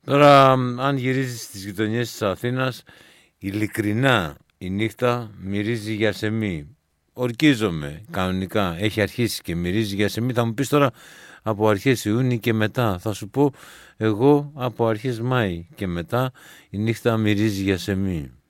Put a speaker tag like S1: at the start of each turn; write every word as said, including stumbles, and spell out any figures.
S1: Τώρα, αν γυρίζεις στις γειτονιές της Αθήνας, ειλικρινά η νύχτα μυρίζει για σεμί. Ορκίζομαι κανονικά, έχει αρχίσει και μυρίζει για σεμί. Θα μου πεις τώρα από αρχές Ιούνιου και μετά. Θα σου πω εγώ από αρχές Μάη και μετά η νύχτα μυρίζει για σεμί.